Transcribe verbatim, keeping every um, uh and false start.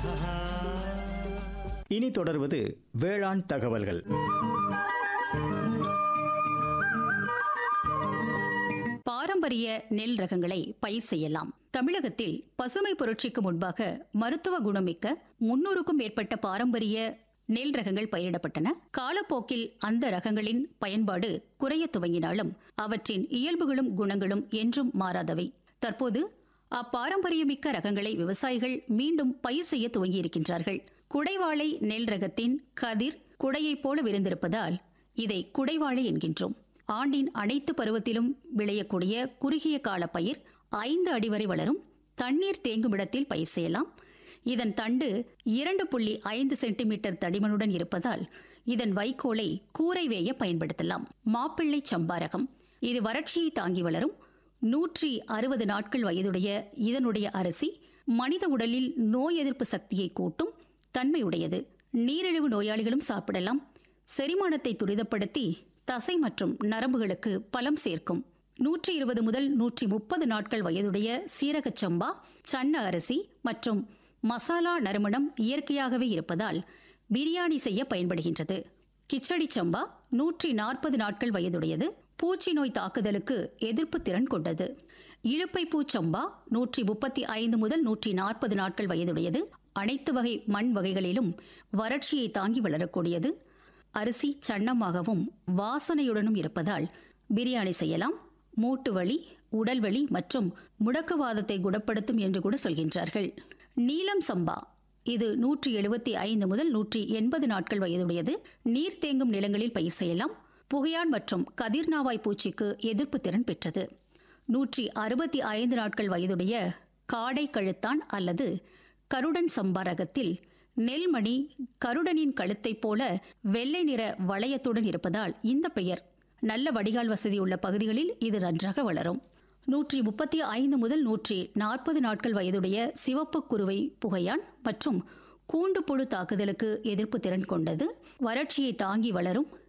இனி தொடர்வது வேளாண் தகவல்கள். பாரம்பரிய நெல் ரகங்களை பயிர் செய்யலாம். தமிழகத்தில் பசுமை புரட்சிக்கு முன்பாக மருத்துவ குணமிக்க முன்னூறுக்கும் மேற்பட்ட பாரம்பரிய நெல் ரகங்கள் பயிரிடப்பட்டன. காலப்போக்கில் அந்த ரகங்களின் பயன்பாடு குறைய துவங்கினாலும் அவற்றின் இயல்புகளும் குணங்களும் என்றும் மாறாதவை. தற்போது அப்பாரம்பரியமிக்க ரகங்களை விவசாயிகள் மீண்டும் பயிர் செய்ய துவங்கியிருக்கின்றார்கள். குடைவாழை நெல் ரகத்தின் கதிர் குடையைப் போல விரிந்திருப்பதால் இதை குடைவாழை என்கின்றோம். ஆண்டின் அனைத்து பருவத்திலும் விளையக்கூடிய குறுகிய கால பயிர் ஐந்து அடி வரை வளரும். தண்ணீர் தேங்கும் இடத்தில் பயிர் செய்யலாம். இதன் தண்டு இரண்டு புள்ளி ஐந்து சென்டிமீட்டர் தடிமனுடன் இருப்பதால் இதன் வைக்கோலை கூரை வேய பயன்படுத்தலாம். மாப்பிள்ளை சம்பாரகம் இது வறட்சியை தாங்கி வளரும். நூற்றி அறுபது நாட்கள் வயதுடைய இதனுடைய அரிசி மனித உடலில் நோய் எதிர்ப்பு சக்தியை கூட்டும் தன்மையுடையது. நீரிழிவு நோயாளிகளும் சாப்பிடலாம். செரிமானத்தை துரிதப்படுத்தி தசை மற்றும் நரம்புகளுக்கு பலம் சேர்க்கும். நூற்றி இருபது முதல் நூற்றி முப்பது நாட்கள் வயதுடைய சீரகச் சம்பா, சன்ன அரிசி மற்றும் மசாலா நறுமணம் இயற்கையாகவே இருப்பதால் பிரியாணி செய்ய பயன்படுகின்றது. கிச்சடி சம்பா நூற்றி நாற்பது நாட்கள் வயதுடையது. பூச்சி நோய் தாக்குதலுக்கு எதிர்ப்பு திறன் கொண்டது. இழுப்பை பூ சம்பா நூற்றி முப்பத்தி ஐந்து முதல் நூற்றி நாற்பது நாட்கள் வயதுடையது. அனைத்து வகை மண் வகைகளிலும் வறட்சியை தாங்கி வளரக்கூடியது. அரிசி சன்னமாகவும் வாசனையுடனும் இருப்பதால் பிரியாணி செய்யலாம். மூட்டு வலி, உடல் வலி மற்றும் முடக்குவாதத்தை குணப்படுத்தும் என்று கூட சொல்கின்றார்கள். நீலம் சம்பா இது நூற்றி எழுபத்தி ஐந்து முதல் நூற்றி எண்பது நாட்கள் வயதுடையது. நீர் தேங்கும் நிலங்களில் பயிர் செய்யலாம். புகையான் மற்றும் கதிர்நாவாய் பூச்சிக்கு எதிர்ப்பு திறன் பெற்றது. நூற்றி அறுபத்தி ஐந்து நாட்கள் வயதுடைய காடை கழுத்தான் அல்லது கருடன் சம்பா ரகத்தில் நெல்மணி கருடனின் கழுத்தைப் போல வெள்ளை நிற வளையத்துடன் இருப்பதால் இந்த பெயர். நல்ல வடிகால் வசதி உள்ள பகுதிகளில் இது நன்றாக வளரும். நூற்றி முப்பத்தி ஐந்து முதல் நூற்றி நாற்பது நாட்கள் வயதுடைய சிவப்பு குருவை புகையான் மற்றும் கூண்டு புழு தாக்குதலுக்கு எதிர்ப்பு திறன் கொண்டது. வறட்சியை தாங்கி வளரும்.